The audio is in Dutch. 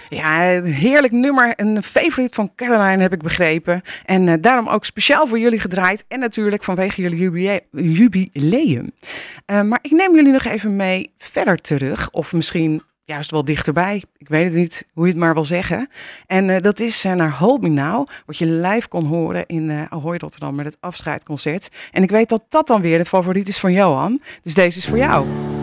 Ja, een heerlijk nummer. Een favorite van Caroline heb ik begrepen. En daarom ook speciaal voor jullie gedraaid. En natuurlijk vanwege jullie jubileum. Maar ik neem jullie nog even mee verder terug. Of misschien juist wel dichterbij. Ik weet het niet hoe je het maar wil zeggen. En dat is naar Hold Me Now. Wat je live kon horen in Ahoy Rotterdam met het afscheidconcert. En ik weet dat dat dan weer de favoriet is van Johan. Dus deze is voor jou.